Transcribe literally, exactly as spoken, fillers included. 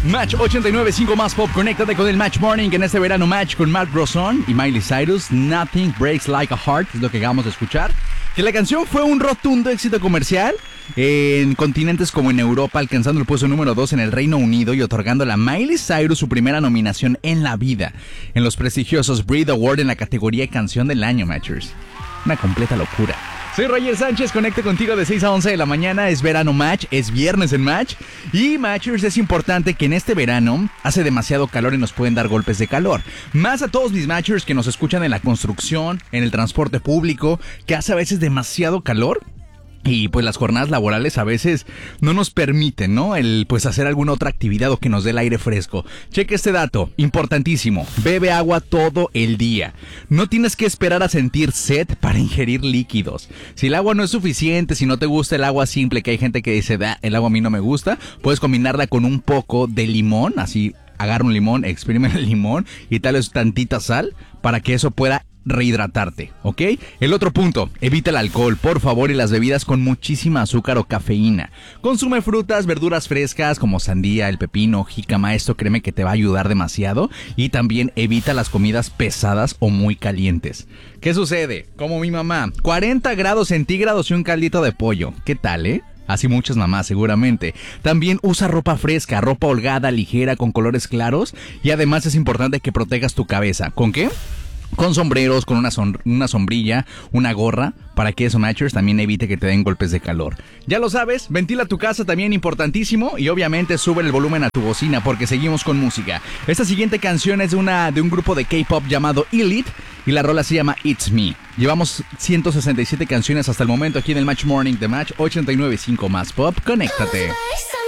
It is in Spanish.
Match ochenta y nueve punto cinco más pop. Conéctate con el Match Morning en este verano. Match con Mark Ronson y Miley Cyrus. Nothing Breaks Like a Heart es lo que acabamos de escuchar. Que la canción fue un rotundo éxito comercial en continentes como en Europa, alcanzando el puesto número dos en el Reino Unido y otorgando a Miley Cyrus su primera nominación en la vida en los prestigiosos Brit Award en la categoría Canción del Año, Matchers. Una completa locura. Soy Roger Sánchez, conecte contigo de seis a once de la mañana, es verano Match, es viernes en Match. Y Matchers, es importante que en este verano hace demasiado calor y nos pueden dar golpes de calor. Más a todos mis Matchers que nos escuchan en la construcción, en el transporte público, que hace a veces demasiado calor. Y pues las jornadas laborales a veces no nos permiten, ¿no? El pues hacer alguna otra actividad o que nos dé el aire fresco. Cheque este dato, importantísimo. Bebe agua todo el día. No tienes que esperar a sentir sed para ingerir líquidos. Si el agua no es suficiente, si no te gusta el agua simple, que hay gente que dice, da, el agua a mí no me gusta, puedes combinarla con un poco de limón, así agarra un limón, exprime el limón y tal vez tantita sal para que eso pueda rehidratarte, ¿ok? El otro punto, evita el alcohol, por favor, y las bebidas con muchísima azúcar o cafeína. Consume frutas, verduras frescas como sandía, el pepino, jícama, esto créeme que te va a ayudar demasiado. Y también evita las comidas pesadas o muy calientes. ¿Qué sucede? Como mi mamá, cuarenta grados centígrados y un caldito de pollo. ¿Qué tal, eh? Así muchas mamás seguramente. También usa ropa fresca, ropa holgada, ligera, con colores claros. Y además es importante que protejas tu cabeza. ¿Con qué? Con sombreros, con una, son- una sombrilla, una gorra, para que eso, Matchers, también evite que te den golpes de calor. Ya lo sabes, ventila tu casa, también importantísimo, y obviamente sube el volumen a tu bocina porque seguimos con música. Esta siguiente canción es de, una, de un grupo de K-pop llamado Elite, y la rola se llama It's Me. Llevamos ciento sesenta y siete canciones hasta el momento aquí en el Match Morning de Match ochenta y nueve punto cinco más pop. Conéctate.